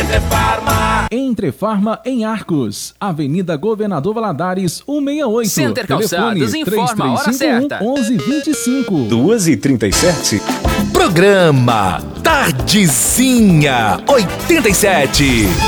Entre Farma em Arcos, Avenida Governador Valadares, 168. Center Calçados informa a hora certa. 11h25. 2h37. Programa Tardezinha 87.